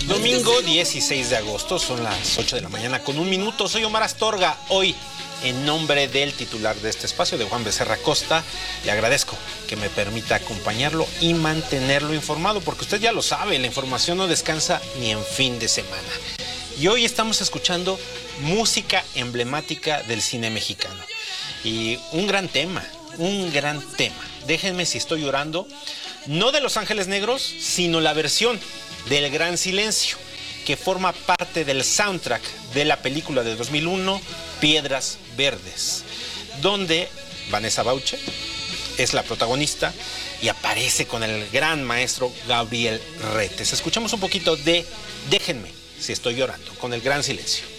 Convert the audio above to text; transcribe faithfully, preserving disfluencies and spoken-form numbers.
Domingo dieciséis de agosto, son las ocho de la mañana con un minuto. Soy Omar Astorga. Hoy, en nombre del titular de este espacio, de Juan Becerra Costa, le agradezco que me permita acompañarlo y mantenerlo informado, porque usted ya lo sabe, la información no descansa ni en fin de semana. Y hoy estamos escuchando música emblemática del cine mexicano. Y un gran tema, un gran tema. Déjenme si estoy llorando, no de Los Ángeles Negros, sino la versión del Gran Silencio, que forma parte del soundtrack de la película de dos mil uno, Piedras Verdes, donde Vanessa Bauche es la protagonista y aparece con el gran maestro Gabriel Retes. Escuchamos un poquito de Déjenme si estoy llorando, con el Gran Silencio.